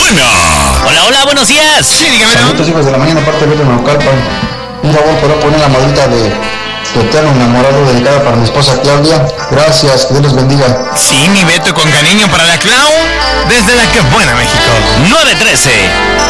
Bueno. Hola, buenos días. Sí, dígame. Saludos, hijos de la mañana, parte de Naucalpan. Un favor, ¿podrá poner la madrita de Tu eterno enamorado dedicada para mi esposa Claudia? Gracias, que Dios los bendiga. Sí, mi Beto, con cariño para la Clau, desde la que buena México. 913.